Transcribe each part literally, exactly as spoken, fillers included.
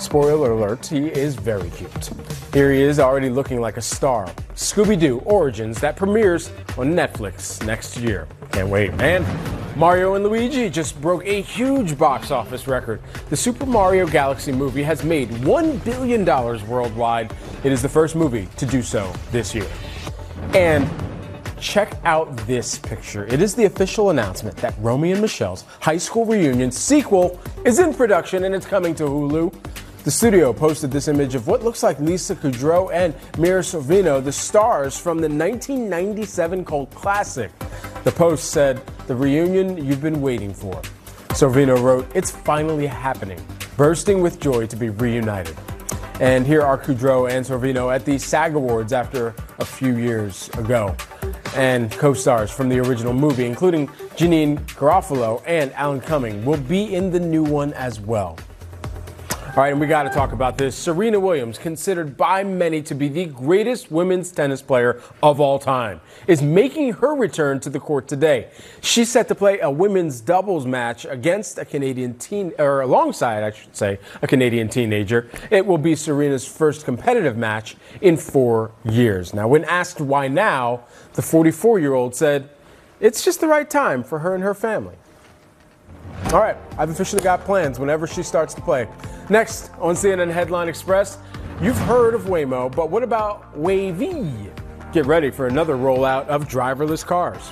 Spoiler alert, he is very cute. Here he is already looking like a star. Scooby-Doo Origins that premieres on Netflix next year. Can't wait, man. Mario and Luigi just broke a huge box office record. The Super Mario Galaxy movie has made one billion dollars worldwide. It is the first movie to do so this year. And check out this picture. It is the official announcement that Romy and Michelle's high school reunion sequel is in production and it's coming to Hulu. The studio posted this image of what looks like Lisa Kudrow and Mira Sorvino, the stars from the nineteen ninety-seven cult classic. The post said, "The reunion you've been waiting for." Sorvino wrote, "It's finally happening. Bursting with joy to be reunited." And here are Kudrow and Sorvino at the SAG Awards after a few years ago. And co-stars from the original movie, including Janine Garofalo and Alan Cumming, will be in the new one as well. All right, and we got to talk about this. Serena Williams, considered by many to be the greatest women's tennis player of all time, is making her return to the court today. She's set to play a women's doubles match against a Canadian teen, or alongside, I should say, a Canadian teenager. It will be Serena's first competitive match in four years. Now, when asked why now, the forty-four-year-old said, "It's just the right time for her and her family." All right, I've officially got plans whenever she starts to play. Next on C N N Headline Express, you've heard of Waymo, but what about Wavy? Get ready for another rollout of driverless cars.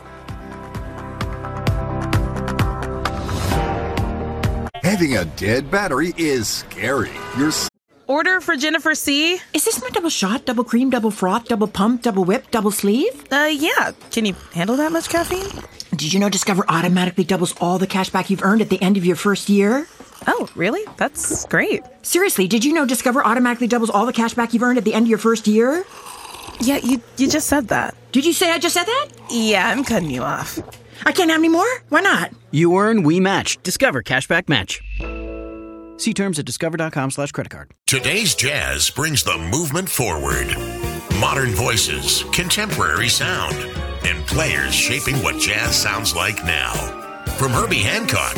Having a dead battery is scary. You're Order for Jennifer C. Is this my double shot, double cream, double froth, double pump, double whip, double sleeve? Uh, yeah. Can you handle that much caffeine? Did you know Discover automatically doubles all the cash back you've earned at the end of your first year? Oh, really? That's great. Seriously, did you know Discover automatically doubles all the cash back you've earned at the end of your first year? Yeah, you you just said that. Did you say I just said that? Yeah, I'm cutting you off. I can't have any more? Why not? You earn, we match. Discover Cashback Match. See terms at discover.com slash credit card. Today's Jazz brings the movement forward. Modern voices, contemporary sound, and players shaping what jazz sounds like now. From Herbie Hancock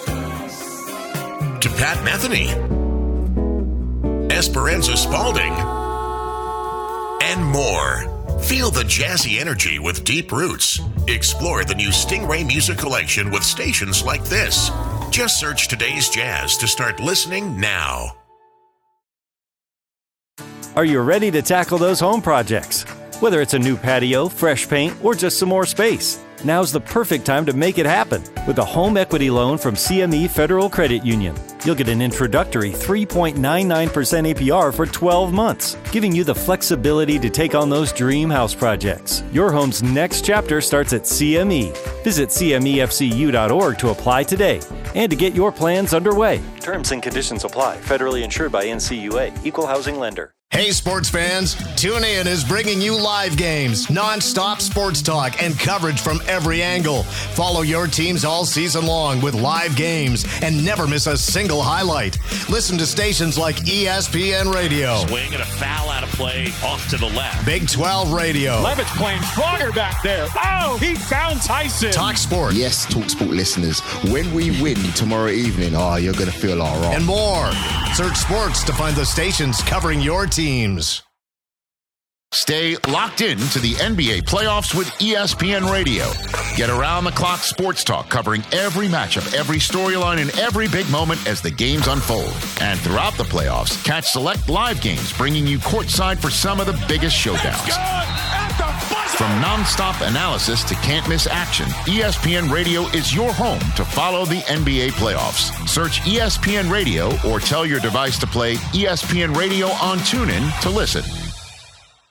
to Pat Metheny, Esperanza Spalding, and more. Feel the jazzy energy with deep roots. Explore the new Stingray Music Collection with stations like this. Just search Today's Jazz to start listening now. Are you ready to tackle those home projects? Whether it's a new patio, fresh paint, or just some more space, now's the perfect time to make it happen with a home equity loan from C M E Federal Credit Union. You'll get an introductory three point nine nine percent A P R for twelve months, giving you the flexibility to take on those dream house projects. Your home's next chapter starts at C M E. Visit C M E F C U dot org to apply today and to get your plans underway. Terms and conditions apply. Federally insured by N C U A. Equal housing lender. Hey, sports fans, TuneIn is bringing you live games, non-stop sports talk, and coverage from every angle. Follow your teams all season long with live games and never miss a single highlight. Listen to stations like E S P N Radio. Swing and a foul out of play off to the left. Big twelve Radio. Levitt's playing stronger back there. Oh, he found Tyson. Talk Sport. Yes, Talk Sport listeners, when we win tomorrow evening, oh, you're going to feel all right. And more. Search sports to find the stations covering your teams. Stay locked in to the N B A playoffs with E S P N Radio. Get around-the-clock sports talk covering every matchup, every storyline, and every big moment as the games unfold. And throughout the playoffs, catch select live games bringing you courtside for some of the biggest showdowns. From nonstop analysis to can't-miss action, E S P N Radio is your home to follow the N B A playoffs. Search E S P N Radio or tell your device to play E S P N Radio on TuneIn to listen.